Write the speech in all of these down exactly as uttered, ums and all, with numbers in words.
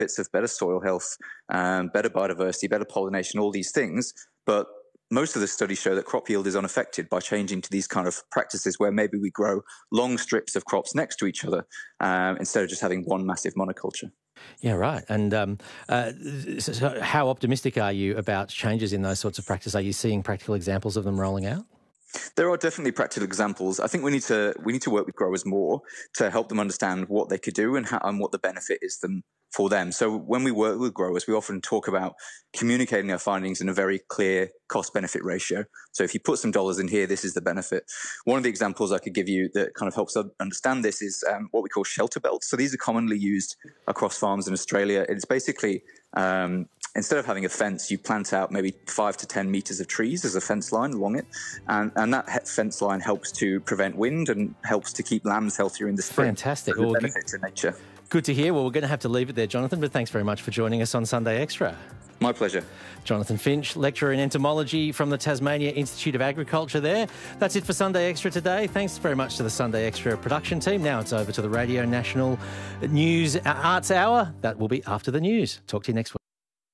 benefits of better soil health, um, better biodiversity, better pollination, all these things. But most of the studies show that crop yield is unaffected by changing to these kind of practices where maybe we grow long strips of crops next to each other um, instead of just having one massive monoculture. Yeah, right. And um, uh, so how optimistic are you about changes in those sorts of practices? Are you seeing practical examples of them rolling out? There are definitely practical examples. I think we need to we need to work with growers more to help them understand what they could do and how and what the benefit is them for them. So when we work with growers, we often talk about communicating our findings in a very clear cost-benefit ratio. So if you put some dollars in here, this is the benefit. One of the examples I could give you that kind of helps us understand this is um, what we call shelter belts. So these are commonly used across farms in Australia. It's basically um, instead of having a fence, you plant out maybe five to ten meters of trees as a fence line along it. And, and that fence line helps to prevent wind and helps to keep lambs healthier in the spring. Fantastic. So the benefit to nature. Good to hear. Well, we're going to have to leave it there, Jonathan, but thanks very much for joining us on Sunday Extra. My pleasure. Jonathan Finch, lecturer in entomology from the Tasmania Institute of Agriculture there. That's it for Sunday Extra today. Thanks very much to the Sunday Extra production team. Now it's over to the Radio National News Arts Hour. That will be after the news. Talk to you next week.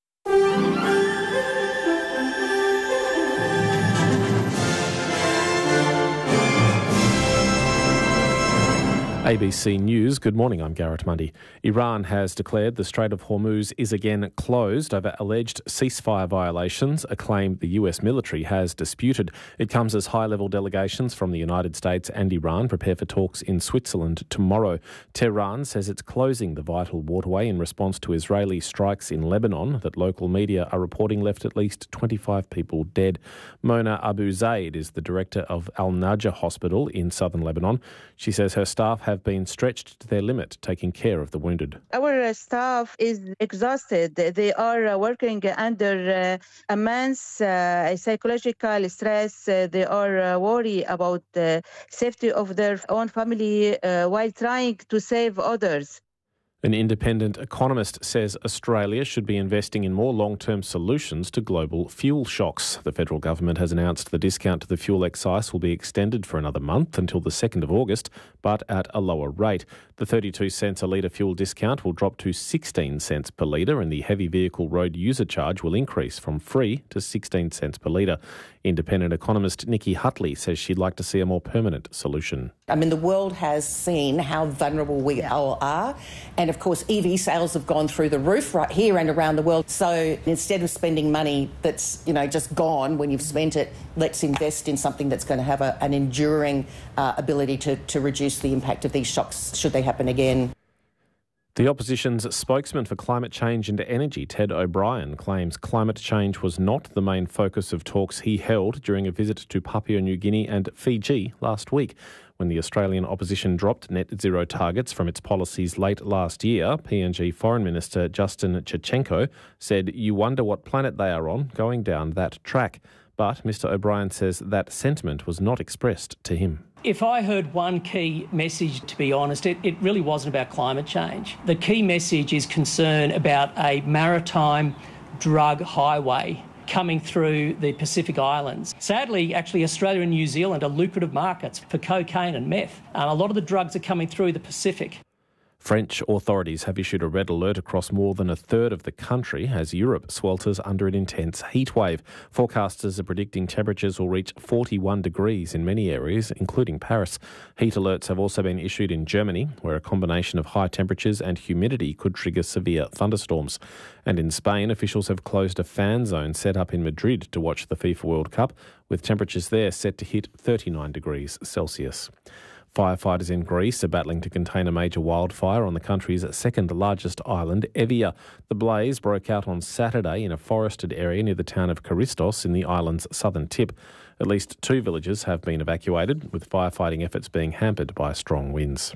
A B C News, good morning, I'm Garrett Mundy. Iran has declared the Strait of Hormuz is again closed over alleged ceasefire violations, a claim the U S military has disputed. It comes as high-level delegations from the United States and Iran prepare for talks in Switzerland tomorrow. Tehran says it's closing the vital waterway in response to Israeli strikes in Lebanon that local media are reporting left at least twenty-five people dead. Mona Abu Zaid is the director of Al-Najah Hospital in southern Lebanon. She says her staff have been stretched to their limit, taking care of the wounded. Our staff is exhausted. They are working under uh, immense uh, psychological stress. Uh, they are uh, worried about the safety of their own family uh, while trying to save others. An independent economist says Australia should be investing in more long-term solutions to global fuel shocks. The federal government has announced the discount to the fuel excise will be extended for another month until the second of August, but at a lower rate. The thirty-two cents a litre fuel discount will drop to sixteen cents per litre and the heavy vehicle road user charge will increase from free to sixteen cents per litre. Independent economist Nikki Hutley says she'd like to see a more permanent solution. I mean, the world has seen how vulnerable we all are. And of course, E V sales have gone through the roof right here and around the world. So instead of spending money that's, you know, just gone when you've spent it, let's invest in something that's going to have a, an enduring uh, ability to, to reduce the impact of these shocks should they happen again. The opposition's spokesman for climate change and energy, Ted O'Brien, claims climate change was not the main focus of talks he held during a visit to Papua New Guinea and Fiji last week. When the Australian opposition dropped net zero targets from its policies late last year, P N G Foreign Minister Justin Chichenko said, "You wonder what planet they are on going down that track." But Mr O'Brien says that sentiment was not expressed to him. If I heard one key message, to be honest, it, it really wasn't about climate change. The key message is concern about a maritime drug highway coming through the Pacific Islands. Sadly, actually, Australia and New Zealand are lucrative markets for cocaine and meth. Um, a lot of the drugs are coming through the Pacific. French authorities have issued a red alert across more than a third of the country as Europe swelters under an intense heatwave. Forecasters are predicting temperatures will reach forty-one degrees in many areas, including Paris. Heat alerts have also been issued in Germany, where a combination of high temperatures and humidity could trigger severe thunderstorms. And in Spain, officials have closed a fan zone set up in Madrid to watch the FIFA World Cup, with temperatures there set to hit thirty-nine degrees Celsius. Firefighters in Greece are battling to contain a major wildfire on the country's second largest island, Evia. The blaze broke out on Saturday in a forested area near the town of Charistos in the island's southern tip. At least two villages have been evacuated, with firefighting efforts being hampered by strong winds.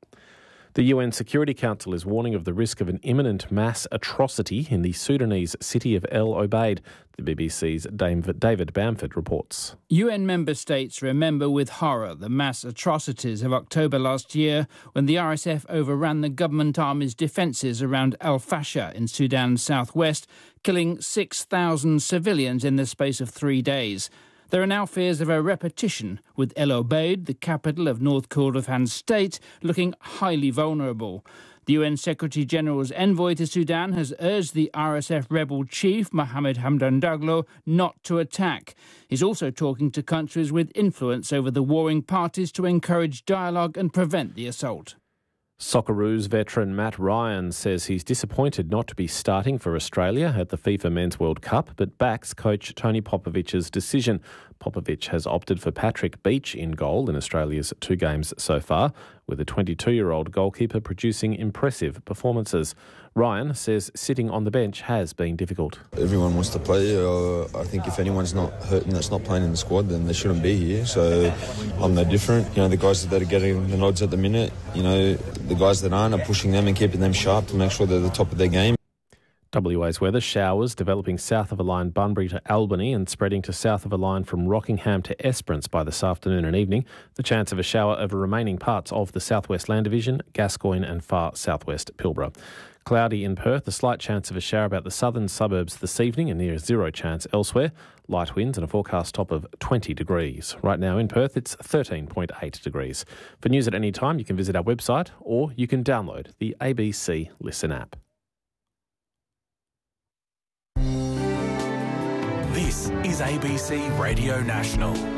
The U N Security Council is warning of the risk of an imminent mass atrocity in the Sudanese city of El Obeid. The B B C's David Bamford reports. U N member states remember with horror the mass atrocities of October last year when the R S F overran the government army's defences around Al Fasher in Sudan's southwest, killing six thousand civilians in the space of three days. There are now fears of a repetition, with El Obeid, the capital of North Kordofan state, looking highly vulnerable. The U N Secretary-General's envoy to Sudan has urged the R S F rebel chief, Mohammed Hamdan Daglo, not to attack. He's also talking to countries with influence over the warring parties to encourage dialogue and prevent the assault. Socceroos veteran Matt Ryan says he's disappointed not to be starting for Australia at the FIFA Men's World Cup, but backs coach Tony Popovic's decision. Popovic has opted for Patrick Beach in goal in Australia's two games so far, with the twenty-two-year-old goalkeeper producing impressive performances. Ryan says sitting on the bench has been difficult. Everyone wants to play. Uh, I think if anyone's not hurting that's not playing in the squad, then they shouldn't be here. So I'm no different. You know, the guys that are getting the nods at the minute, you know, the guys that aren't are pushing them and keeping them sharp to make sure they're the top of their game. W A's weather: showers developing south of a line Bunbury to Albany and spreading to south of a line from Rockingham to Esperance by this afternoon and evening. The chance of a shower over remaining parts of the southwest Land Division, Gascoyne and far southwest Pilbara. Cloudy in Perth, a slight chance of a shower about the southern suburbs this evening and near a zero chance elsewhere. Light winds and a forecast top of twenty degrees. Right now in Perth, it's thirteen point eight degrees. For news at any time, you can visit our website or you can download the A B C Listen app. This is A B C Radio National.